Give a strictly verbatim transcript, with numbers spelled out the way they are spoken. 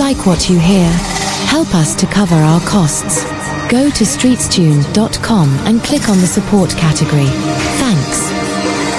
like what you hear, help us to cover our costs. Go to streetstune dot com and click on the support category. Thanks.